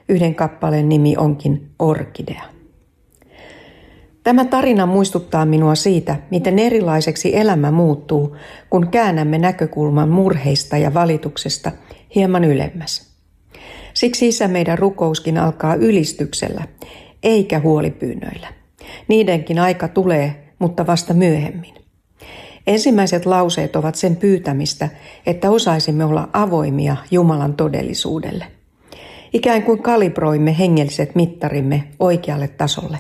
Yhden kappaleen nimi onkin Orkidea. Tämä tarina muistuttaa minua siitä, miten erilaiseksi elämä muuttuu, kun käännämme näkökulman murheista ja valituksesta hieman ylemmäs. Siksi Isä meidän rukouskin alkaa ylistyksellä, eikä huolipyynnöillä. Niidenkin aika tulee, mutta vasta myöhemmin. Ensimmäiset lauseet ovat sen pyytämistä, että osaisimme olla avoimia Jumalan todellisuudelle. Ikään kuin kalibroimme hengelliset mittarimme oikealle tasolle.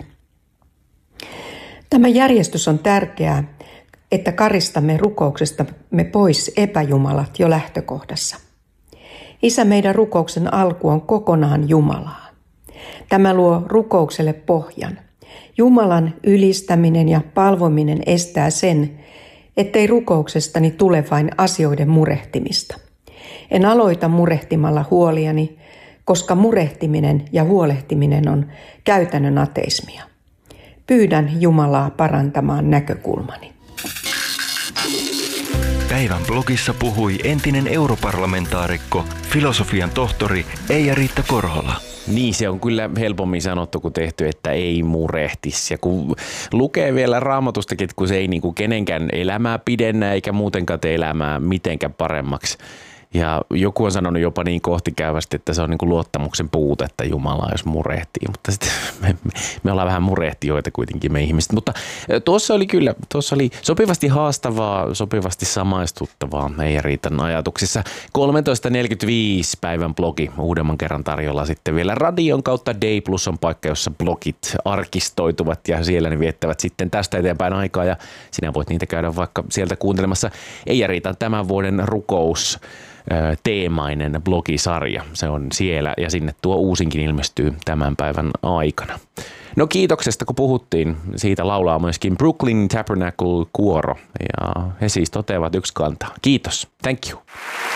Tämä järjestys on tärkeää, että karistamme rukouksestamme pois epäjumalat jo lähtökohdassa. Isä meidän rukouksen alku on kokonaan Jumalaa. Tämä luo rukoukselle pohjan. Jumalan ylistäminen ja palvominen estää sen, ettei rukouksestani tule vain asioiden murehtimista. En aloita murehtimalla huoliani, koska murehtiminen ja huolehtiminen on käytännön ateismia. Pyydän Jumalaa parantamaan näkökulmani. Päivän blogissa puhui entinen europarlamentaarikko, filosofian tohtori Eija-Riitta Korhola. Niin, se on kyllä helpommin sanottu kuin tehty, että ei murehtisi. Ja kun lukee vielä Raamatustakin, että kun se ei niin kuin kenenkään elämää pidennä eikä muutenkaan tee elämää mitenkään paremmaksi. Ja joku on sanonut jopa niin kohtikäyvästi, että se on niin kuin luottamuksen puutetta Jumalaa, jos murehtii. Mutta sitten me ollaan vähän murehtijoita kuitenkin me ihmiset. Mutta tuossa oli sopivasti haastavaa, sopivasti samaistuttavaa Eija-Riitan ajatuksissa. 13.45 päivän blogi uudemman kerran tarjolla sitten vielä radion kautta. Day Plus on paikka, jossa blogit arkistoituvat ja siellä ne viettävät sitten tästä eteenpäin aikaa. Ja sinä voit niitä käydä vaikka sieltä kuuntelemassa. Eija-Riitan tämän vuoden rukous teemainen blogisarja. Se on siellä ja sinne tuo uusinkin ilmestyy tämän päivän aikana. No kiitoksesta kun puhuttiin, siitä laulaa myöskin Brooklyn Tabernacle kuoro ja he siis toteavat yksi kantaa. Kiitos. Thank you.